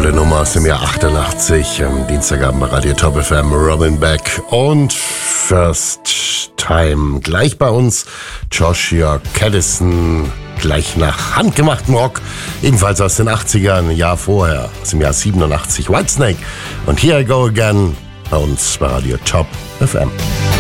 Tolle Nummer aus dem Jahr 88, am Dienstagabend bei Radio Top FM, Robin Beck und First Time. Gleich bei uns Joshua Caddison, gleich nach handgemachtem Rock, ebenfalls aus den 80ern, ein Jahr vorher, aus dem Jahr 87, Whitesnake. Und Here I Go Again bei uns bei Radio Top FM.